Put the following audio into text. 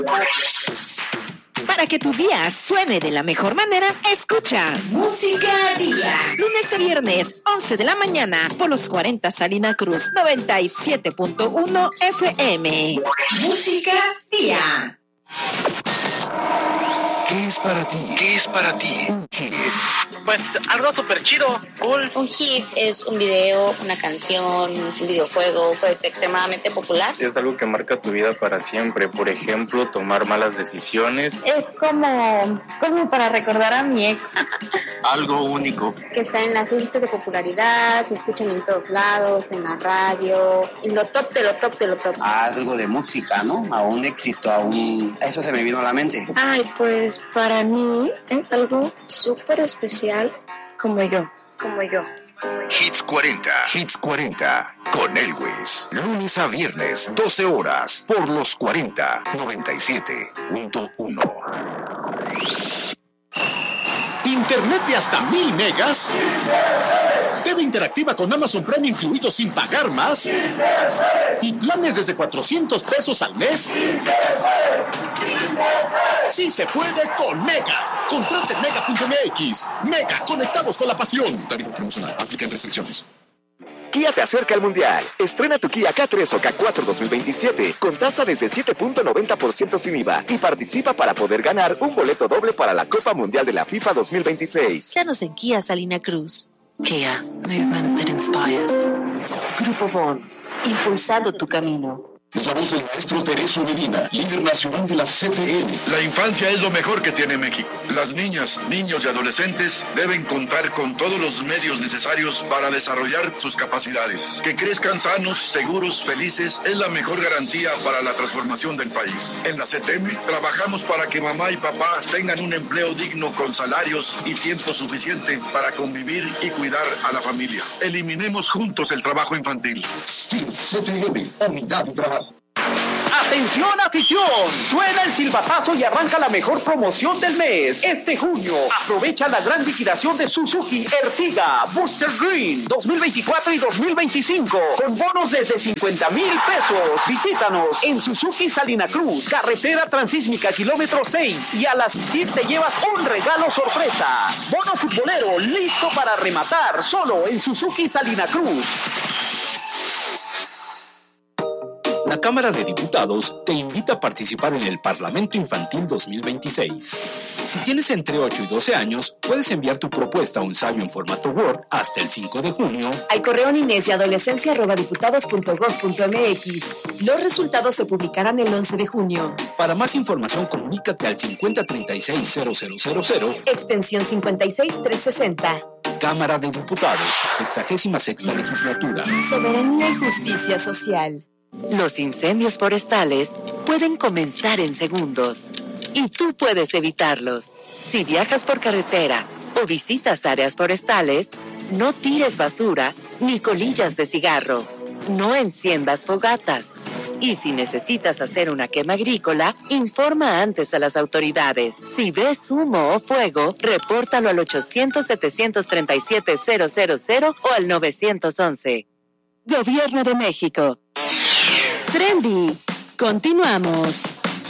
Para que tu día suene de la mejor manera, escucha Música Día. Lunes a viernes, 11 de la mañana, por los 40 Salina Cruz, 97.1 FM. Música Día. ¿Qué es para ti? ¿Qué es para ti un hit? Pues algo súper chido, cool. Un hit es un video, una canción, un videojuego, pues extremadamente popular. Es algo que marca tu vida para siempre. Por ejemplo, tomar malas decisiones. Es como para recordar a mi ex. Algo único. Que está en las listas de popularidad, se escuchan en todos lados, en la radio, en lo top de lo top de lo top. Algo de música, ¿no? A un éxito, Eso se me vino a la mente. Ay, pues para mí es algo súper especial, como yo. Hits 40. Hits 40. Con Elwes. Lunes a viernes, 12 horas. Por los 40. 97.1. Internet de hasta 1000 megas. TV interactiva con Amazon Prime incluido sin pagar más. Y planes desde 400 pesos al mes. Sí se puede con Mega. Contrate Mega.mx. Mega, conectados con la pasión. Tarifa promocional. Aplican restricciones. Kia te acerca al Mundial. Estrena tu Kia K3 o K4 2027 con tasa desde 7.90% sin IVA y participa para poder ganar un boleto doble para la Copa Mundial de la FIFA 2026. Danos en Kia Salina Cruz. Kia, movement that inspires. Grupo Bon, impulsando tu camino. Es la voz del maestro Tereso Medina, líder nacional de la CTN. La infancia es lo mejor que tiene México. Las niñas, niños y adolescentes deben contar con todos los medios necesarios para desarrollar sus capacidades. Que crezcan sanos, seguros, felices es la mejor garantía para la transformación del país. En la CTM trabajamos para que mamá y papá tengan un empleo digno con salarios y tiempo suficiente para convivir y cuidar a la familia. Eliminemos juntos el trabajo infantil. STIL CTM, unidad de trabajo. ¡Atención, afición! Suena el silbatazo y arranca la mejor promoción del mes. Este junio, aprovecha la gran liquidación de Suzuki Ertiga Booster Green 2024 y 2025 con bonos desde 50,000 pesos. Visítanos en Suzuki Salina Cruz, carretera transísmica kilómetro 6 y al asistir te llevas un regalo sorpresa. Bono futbolero listo para rematar solo en Suzuki Salina Cruz. La Cámara de Diputados te invita a participar en el Parlamento Infantil 2026. Si tienes entre 8 y 12 años, puedes enviar tu propuesta o ensayo en formato Word hasta el 5 de junio. Al correo ninesia@diputados.gov.mx. Los resultados se publicarán el 11 de junio. Para más información, comunícate al 5036-0000. Extensión 56360. Cámara de Diputados, 66ª legislatura. Soberanía y justicia social. Los incendios forestales pueden comenzar en segundos y tú puedes evitarlos. Si viajas por carretera o visitas áreas forestales, no tires basura ni colillas de cigarro. No enciendas fogatas. Y si necesitas hacer una quema agrícola, informa antes a las autoridades. Si ves humo o fuego, repórtalo al 800-737-000 o al 911. Gobierno de México. Trendy. Continuamos.